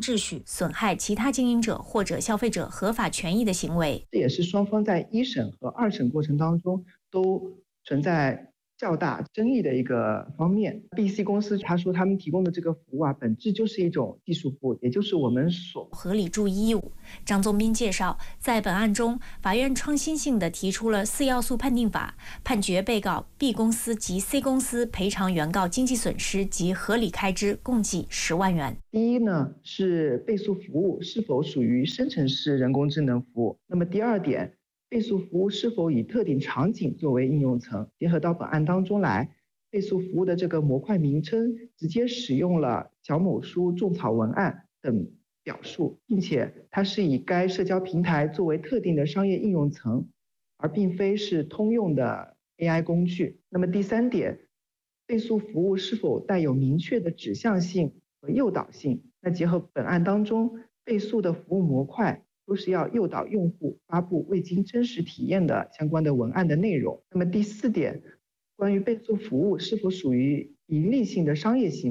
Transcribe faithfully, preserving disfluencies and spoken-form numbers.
秩序、损害其他经营者或者消费者合法权益的行为。 这也是双方在一审和二审过程当中都存在较大争议的一个方面。 B C 公司他说他们提供的这个服务啊，本质就是一种技术服务，也就是我们所合理注意义务。张宗斌介绍，在本案中，法院创新性地提出了四要素判定法，判决被告 B 公司及 C 公司赔偿原告经济损失及合理开支共计十万元。 第一呢，是倍速服务是否属于生成式人工智能服务。那么第二点，倍速服务是否以特定场景作为应用层。结合到本案当中来，倍速服务的这个模块名称直接使用了小某书种草文案等表述，并且它是以该社交平台作为特定的商业应用层，而并非是通用的 A I 工具。那么第三点，倍速服务是否带有明确的指向性和诱导性。那结合本案当中，倍速的服务模块都是要诱导用户发布未经真实体验的相关的文案的内容。那么第四点，关于倍速服务是否属于盈利性的商业行为。